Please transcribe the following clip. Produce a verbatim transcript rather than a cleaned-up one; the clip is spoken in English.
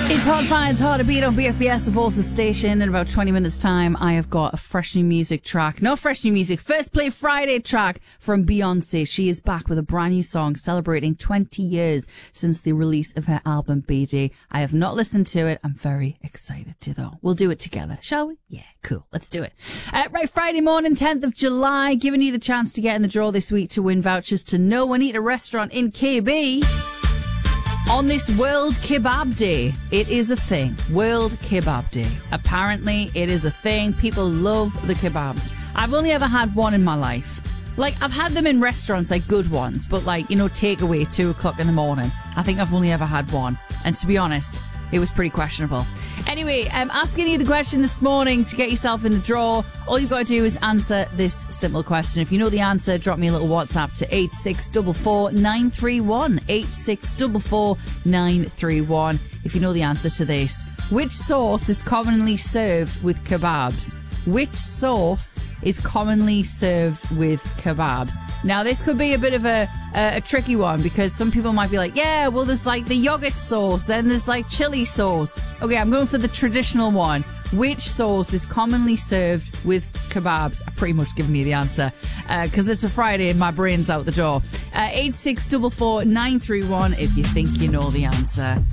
It's Hot Finds, Hard to Beat on B F B S, the Forces Station. In about twenty minutes' time, I have got a fresh new music track. No fresh new music. First Play Friday track from Beyonce. She is back with a brand new song celebrating twenty years since the release of her album B D. I have not listened to it. I'm very excited to, though. We'll do it together, shall we? Yeah, cool. Let's do it. Uh, right, Friday morning, tenth of July, giving you the chance to get in the draw this week to win vouchers to No One Eat a Restaurant in K B. On this World Kebab Day, it is a thing. World Kebab Day. Apparently, it is a thing. People love the kebabs. I've only ever had one in my life. Like, I've had them in restaurants, like good ones, but like, you know, takeaway, two o'clock in the morning. I think I've only ever had one. And to be honest, it was pretty questionable. Anyway, I'm asking you the question this morning to get yourself in the draw. All you've got to do is answer this simple question. If you know the answer, drop me a little WhatsApp to eight six four four nine three one. eight six four four nine three one. If you know the answer to this. Which sauce is commonly served with kebabs? Which sauce is commonly served with kebabs? Now, this could be a bit of a, a, a tricky one because some people might be like, yeah, well, there's like the yogurt sauce, then there's like chili sauce. Okay, I'm going for the traditional one. Which sauce is commonly served with kebabs? I've pretty much given you the answer because uh, it's a Friday and my brain's out the door. Uh, eight six four four nine three one if you think you know the answer.